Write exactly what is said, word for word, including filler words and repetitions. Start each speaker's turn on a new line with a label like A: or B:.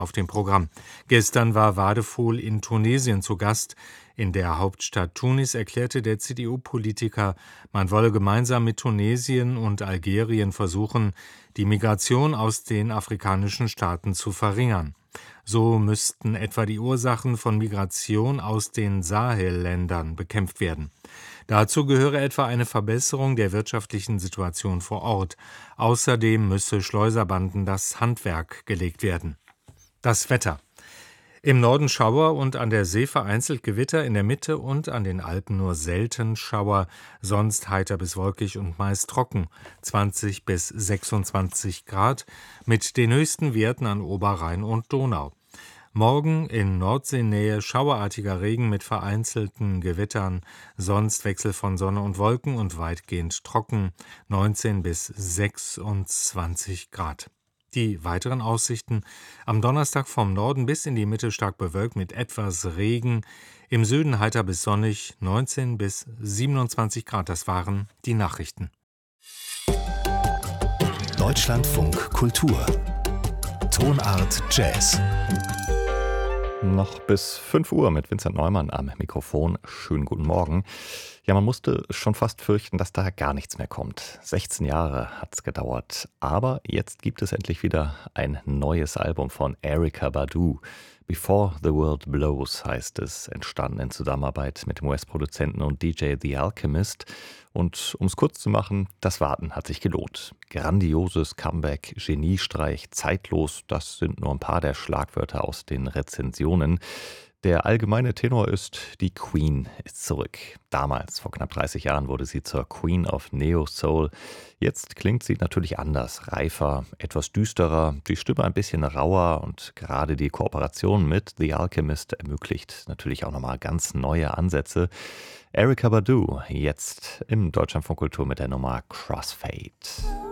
A: auf dem Programm. Gestern war Wadephul in Tunesien zu Gast. In der Hauptstadt Tunis erklärte der C D U-Politiker, man wolle gemeinsam mit Tunesien und Algerien versuchen, die Migration aus den afrikanischen Staaten zu verringern. So müssten etwa die Ursachen von Migration aus den Sahelländern bekämpft werden. Dazu gehöre etwa eine Verbesserung der wirtschaftlichen Situation vor Ort. Außerdem müsse Schleuserbanden das Handwerk gelegt werden. Das Wetter. Im Norden Schauer und an der See vereinzelt Gewitter, in der Mitte und an den Alpen nur selten Schauer, sonst heiter bis wolkig und meist trocken, zwanzig bis sechsundzwanzig Grad, mit den höchsten Werten an Oberrhein und Donau. Morgen in Nordseenähe schauerartiger Regen mit vereinzelten Gewittern, sonst Wechsel von Sonne und Wolken und weitgehend trocken, neunzehn bis sechsundzwanzig Grad. Die weiteren Aussichten: am Donnerstag vom Norden bis in die Mitte stark bewölkt mit etwas Regen, im Süden heiter bis sonnig, neunzehn bis siebenundzwanzig Grad. Das waren die Nachrichten.
B: Deutschlandfunk Kultur. Tonart Jazz.
C: Noch bis fünf Uhr mit Vincent Neumann am Mikrofon. Schönen guten Morgen. Ja, man musste schon fast fürchten, dass da gar nichts mehr kommt. sechzehn Jahre hat es gedauert. Aber jetzt gibt es endlich wieder ein neues Album von Erykah Badu. Before the World Blows heißt es, entstanden in Zusammenarbeit mit dem U S-Produzenten und D J The Alchemist. Und um es kurz zu machen, das Warten hat sich gelohnt. Grandioses Comeback, Geniestreich, zeitlos, das sind nur ein paar der Schlagwörter aus den Rezensionen. Der allgemeine Tenor ist, die Queen ist zurück. Damals, vor knapp dreißig Jahren, wurde sie zur Queen of Neo Soul. Jetzt klingt sie natürlich anders, reifer, etwas düsterer, die Stimme ein bisschen rauer und gerade die Kooperation mit The Alchemist ermöglicht natürlich auch nochmal ganz neue Ansätze. Erykah Badu, jetzt im Deutschlandfunk Kultur mit der Nummer Crossfade.